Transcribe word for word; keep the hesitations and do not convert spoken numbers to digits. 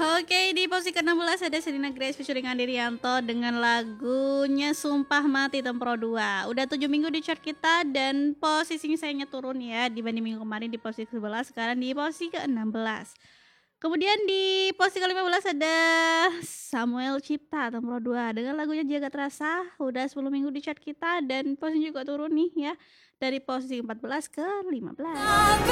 Oke, di posisi ke enam belas ada Sherina Grace featuring Andi Rianto dengan lagunya Sumpah Mati Tempro dua. Udah tujuh minggu di chart kita dan posisinya sayangnya turun ya dibanding minggu kemarin di posisi ke sebelas, sekarang di posisi ke enam belas. Kemudian di posisi ke lima belas ada Samuel Cipta Tempro dua dengan lagunya Jaga Terasa. Udah sepuluh minggu di chart kita dan posisinya juga turun nih ya dari posisi empat belas ke lima belas.